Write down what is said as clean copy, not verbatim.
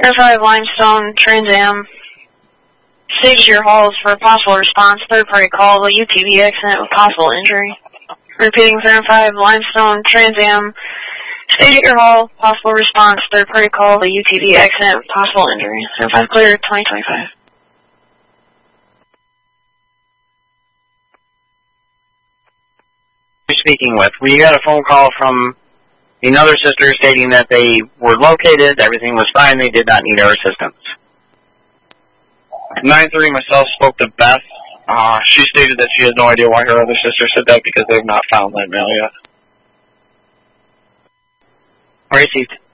Air 5 Limestone Trans Am. Stage your halls for a possible response. Third party call, the UTV accident with possible injury. Repeating, Air 5 Limestone Trans Am. Stage at your hall, possible response. Third party call, the UTV accident with possible injury. Air 5 clear, 2025. Speaking with, we got a phone call from another sister stating that they were located, everything was fine, they did not need our assistance. 9-3 myself spoke to Beth. She stated that she has no idea why her other sister said that because they have not found that mail yet. Received.